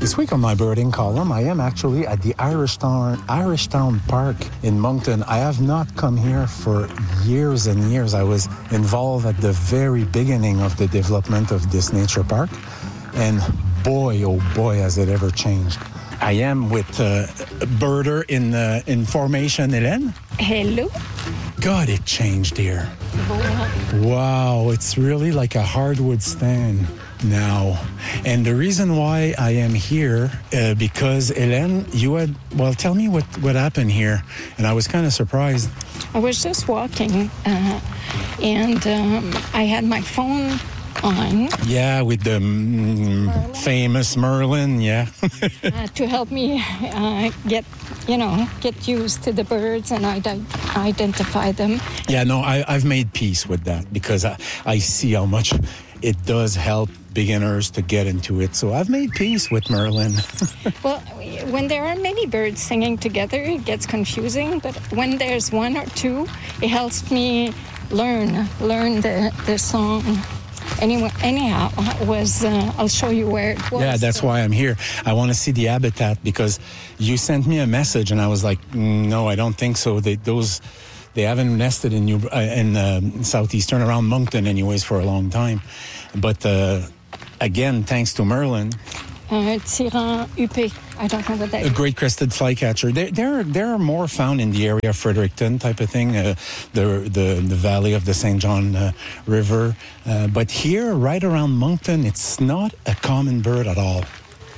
This week on my birding column, I am actually at the Irishtown Park in Moncton. I have not come here for years and years. I was involved at the very beginning of the development of this nature park. And boy, oh boy, has it ever changed. I am with a birder in formation, Hélène. Hello. God, it changed here. Wow, it's really like a hardwood stand now. And the reason why I am here, because Hélène, you had, well, tell me what happened here. And I was kind of surprised. I was just walking and I had my phone on. Yeah, with the famous Merlin, yeah. To help me get used to the birds and identify them. Yeah, no, I've made peace with that because I see how much it does help beginners to get into it. So I've made peace with Merlin. Well, when there are many birds singing together, it gets confusing. But when there's one or two, it helps me learn the song. Anyhow, I'll show you where it was. Yeah, that's why I'm here. I want to see the habitat because you sent me a message and I was like, no, I don't think so. They haven't nested in southeastern around Moncton anyways for a long time. But again, thanks to Merlin. Tyran huppé. I don't know what that is. A great crested flycatcher. They're more found in the area of Fredericton type of thing, the valley of the St. John River. But here, right around Moncton, it's not a common bird at all.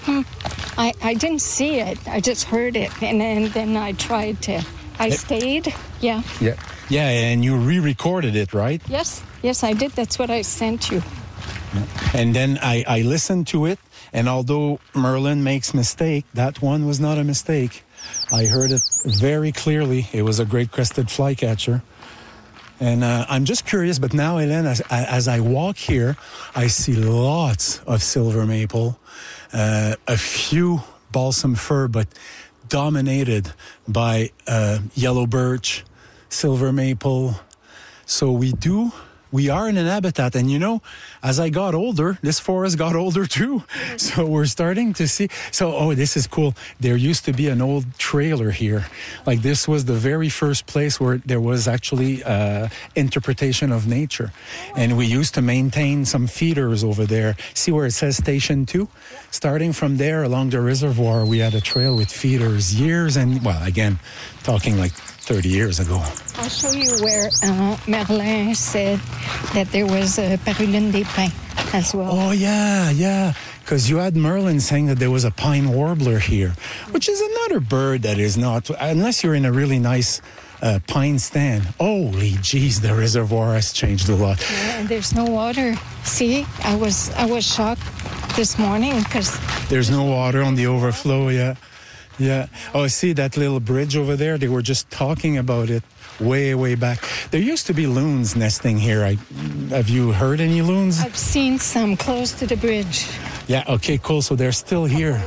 I didn't see it. I just heard it. And then I tried to... I stayed. Yeah. Yeah, and you re-recorded it, right? Yes, I did. That's what I sent you. And then I listened to it, and although Merlin makes mistake, that one was not a mistake. I heard it very clearly. It was a great crested flycatcher. And I'm just curious, but now, Hélène, as I walk here, I see lots of silver maple, a few balsam fir, but dominated by yellow birch, silver maple. So we are in an habitat. And as I got older, this forest got older too. So we're starting to see. So, this is cool. There used to be an old trailer here. Like this was the very first place where there was actually interpretation of nature. And we used to maintain some feeders over there. See where it says Station 2? Starting from there along the reservoir, we had a trail with feeders years and, well, again, talking like 30 years ago. I'll show you where Merlin said that there was a Paruline des Pins as well. Oh, yeah. Because you had Merlin saying that there was a pine warbler here, which is another bird that is not, unless you're in a really nice pine stand. Holy jeez, the reservoir has changed a lot. Yeah, and there's no water. See, I was shocked this morning because... There's no water on the overflow, yeah. Oh, see that little bridge over there? They were just talking about it way back. There used to be loons nesting here. Have you heard any loons? I've seen some close to the bridge. Yeah, okay, cool. So they're still here.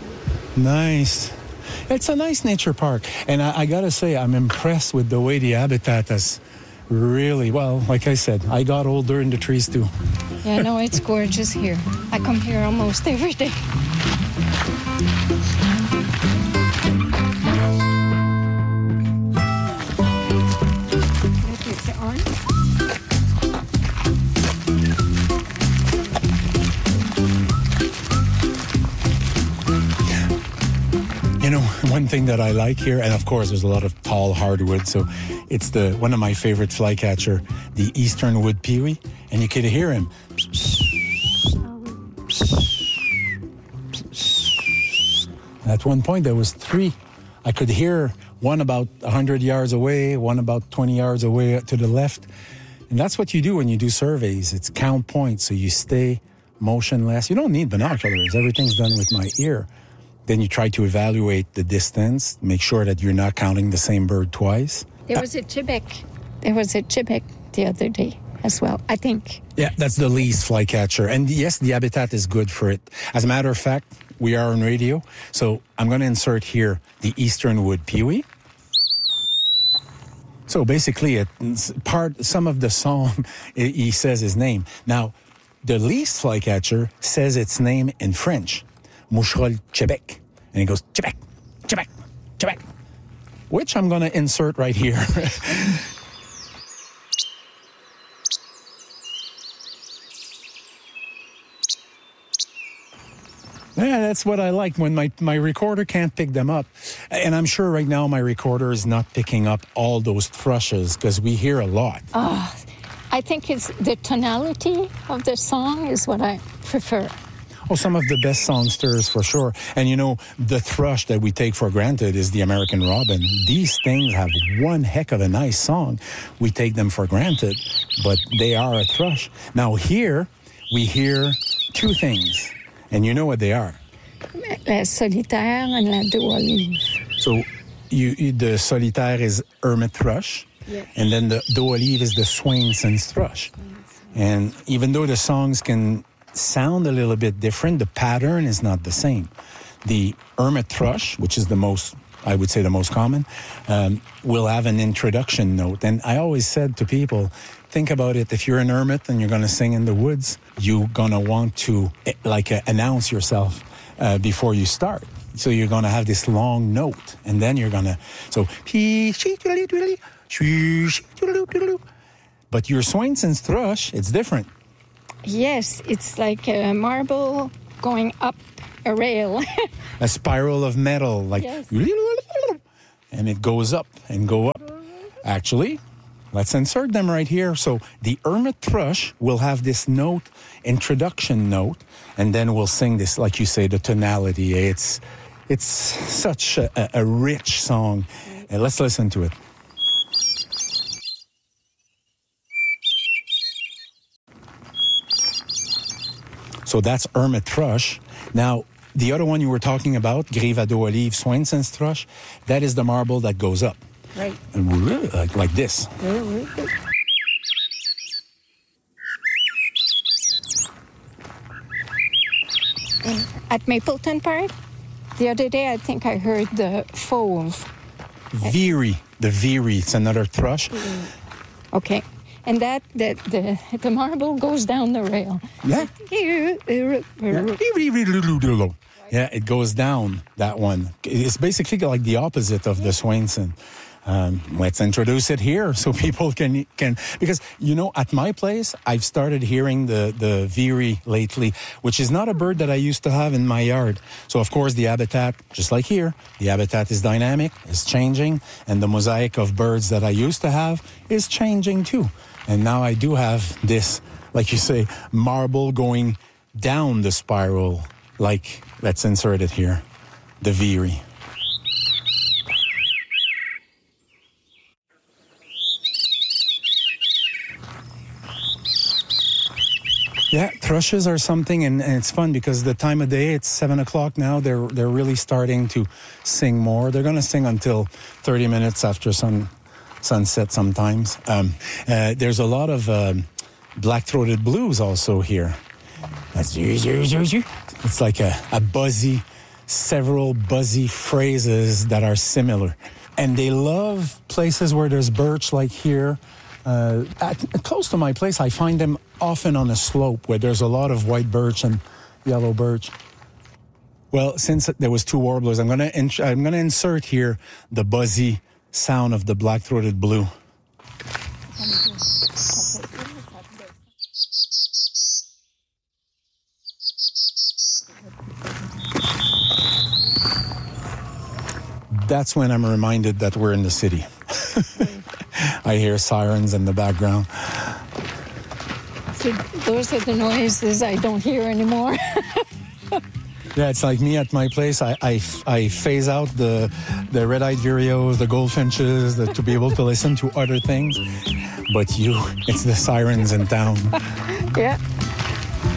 Nice. It's a nice nature park. And I got to say, I'm impressed with the way the habitat has really, well, like I said, I got older in the trees too. Yeah, no, it's gorgeous here. I come here almost every day. One thing that I like here, and of course there's a lot of tall hardwood, so it's one of my favorite flycatcher, the eastern wood pewee, and you could hear him. At one point there was 3. I could hear one about 100 yards away, one about 20 yards away to the left. And that's what you do when you do surveys. It's count points, so you stay motionless. You don't need binoculars. Everything's done with my ear. Then you try to evaluate the distance, make sure that you're not counting the same bird twice. There was a Chebec the other day as well, I think. Yeah, that's the least flycatcher. And yes, the habitat is good for it. As a matter of fact, we are on radio, so I'm going to insert here the eastern wood pewee. So basically, some of the song, he says his name. Now, the least flycatcher says its name in French, Moucherolle Quebec. And he goes, Quebec, Quebec, Quebec, which I'm going to insert right here. Yeah, that's what I like when my recorder can't pick them up. And I'm sure right now my recorder is not picking up all those thrushes because we hear a lot. I think it's the tonality of the song is what I prefer. Oh, some of the best songsters for sure. And you know, the thrush that we take for granted is the American Robin. These things have one heck of a nice song. We take them for granted, but they are a thrush. Now here, we hear two things. And you know what they are? La solitaire and la dos olive. So the solitaire is hermit thrush, yes. And then the dos olive is the Swainson's thrush. And even though the songs can sound a little bit different, the pattern is not the same. The hermit thrush, which is the most, I would say the most common, will have an introduction note. And I always said to people, think about it. If you're an hermit and you're going to sing in the woods, you're going to want to announce yourself before you start. So you're going to have this long note, and then you're going to, but your Swainson's thrush, it's different. Yes, it's like a marble going up a rail. A spiral of metal, like, yes. And it goes up and go up. Actually, let's insert them right here. So the hermit thrush will have this note, introduction note, and then we'll sing this, like you say, the tonality. It's such a rich song. And let's listen to it. So that's hermit thrush. Now, the other one you were talking about, Grive à dos olive, Swainson's thrush, that is the marble that goes up. Right. And like this. At Mapleton Park, the other day I think I heard the fauve. Veery, the veery, it's another thrush. Okay. And that the marble goes down the rail. Yeah. Yeah, it goes down, that one. It's basically like the opposite of the Swainson. Let's introduce it here so people can because, you know, at my place, I've started hearing the veery lately, which is not a bird that I used to have in my yard. So, of course, the habitat, just like here, the habitat is dynamic, is changing, and the mosaic of birds that I used to have is changing too. And now I do have this, like you say, marble going down the spiral, like, let's insert it here, the veery. Yeah, thrushes are something, and it's fun because the time of day, it's 7 o'clock now. They're really starting to sing more. They're going to sing until 30 minutes after sunset sometimes. There's a lot of black-throated blues also here. It's like a buzzy, several buzzy phrases that are similar. And they love places where there's birch like here. Close to my place, I find them often on a slope where there's a lot of white birch and yellow birch. Well, since there was two warblers, I'm going to insert here the buzzy sound of the black-throated blue. That's when I'm reminded that we're in the city. I hear sirens in the background. So those are the noises I don't hear anymore. Yeah, it's like me at my place. I phase out the red-eyed vireos, the goldfinches, to be able to listen to other things. But it's the sirens in town. Yeah.